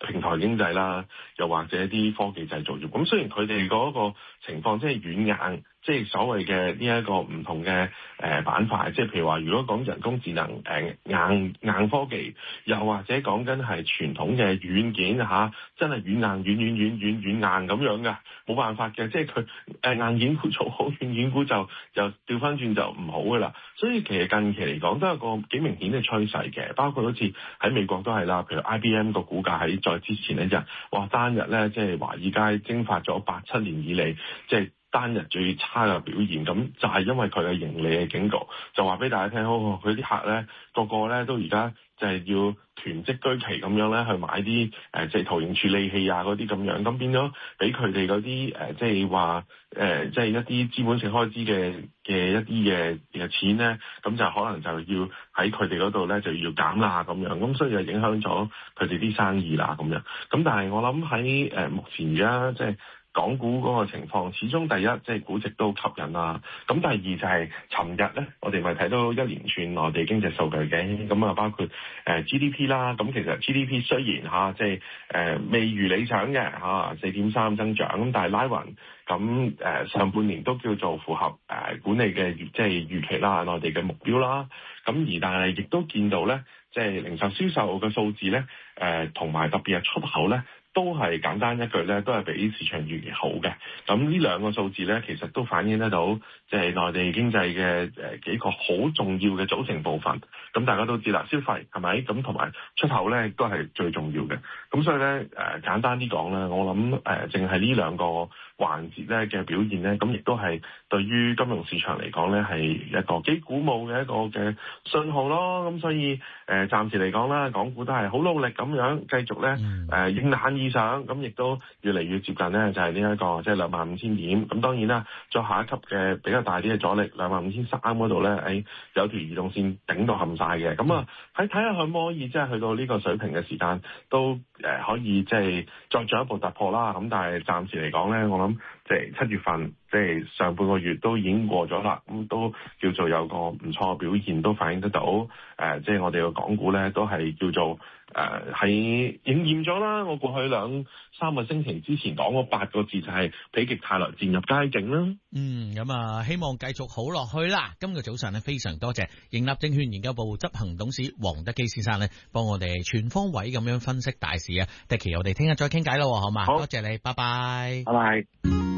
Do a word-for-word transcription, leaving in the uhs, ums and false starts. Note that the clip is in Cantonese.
平台經濟啦，又或者啲科技製造業。咁雖然佢哋嗰個情況即係軟硬，即係所謂嘅呢一個唔同嘅誒板塊，即係譬如話，如果講人工智能誒、呃、硬硬科技，又或者講緊係傳統嘅軟件嚇、啊，真係軟硬軟軟軟軟軟硬咁樣嘅，冇辦法嘅，即係佢誒硬件股做好，軟件股就就調翻轉就唔好噶啦。所以其實近期嚟講都有個幾明顯嘅趨勢嘅，包括好似喺美國都係啦，譬如 I B M 個股價喺再之前呢，就哇單日咧即係華爾街蒸發咗八七年以嚟即係單日最差嘅表現，咁就係因為佢嘅盈利嘅警告，就話俾大家聽，好佢啲客咧個個咧都而家就係要囤積居奇咁樣咧去買啲誒即係圖形處理器啊嗰啲咁樣，咁變咗俾佢哋嗰啲誒即係話誒即係一啲資本性開支嘅嘅一啲嘅嘅錢咧，咁就可能就要喺佢哋嗰度咧就要減啦咁樣，咁所以就影響咗佢哋啲生意啦咁樣。咁但係我諗喺誒目前而家即係港股嗰個情況，始終第一即係估值都吸引啦。咁第二就係尋日咧，我哋咪睇到一連串內地經濟數據嘅，咁啊包括誒 G D P 啦。咁其實 G D P 雖然嚇即係誒未如理想嘅嚇四點三增長，咁但係拉勻咁誒上半年都叫做符合誒管理嘅即係預期啦，內地嘅目標啦。咁而但係亦都見到咧，即係零售銷售嘅數字咧，誒同埋特別係出口咧，都係簡單一句咧，都係比市場預期好嘅。咁呢兩個數字咧，其實都反映得到即係內地經濟嘅誒幾個好重要嘅組成部分。咁大家都知啦，消費係咪？咁同埋出口咧都係最重要嘅。咁所以咧誒、呃、簡單啲講咧，我諗誒淨係呢兩個環節咧嘅表現咧，咁亦都係對於金融市場嚟講咧係一個幾鼓舞嘅一個嘅信號咯。咁所以誒、呃、暫時嚟講啦，港股都係好努力咁樣繼續咧誒迎難而上，咁亦都越嚟越接近咧就係呢一個即係兩萬五千點。咁當然啦，再下一級嘅比較大啲嘅阻力兩萬五千三嗰度咧，誒有條移動線頂到冚晒嘅。咁啊喺睇下可唔可以即係去到呢個水平嘅時間都誒、呃、可以即係再進一步突破啦。咁但係暫時嚟講咧，我諗即係七月份即係上半個月都已經過咗啦，咁都叫做有個唔錯嘅表現，都反映得到誒、呃、即係我哋個港股咧都係叫做誒喺應驗咗啦。我過去兩三個星期之前講嗰八個字就係否極泰來漸入佳境啦。 嗯，咁啊，希望繼續好落去啦。今個早上咧，非常多謝盈立證券研究部執行董事黃德基先生咧，幫我哋全方位咁樣分析大市啊。迪奇，我哋聽日再傾偈咯，好嘛？ 好， 多謝你，拜拜。 拜拜。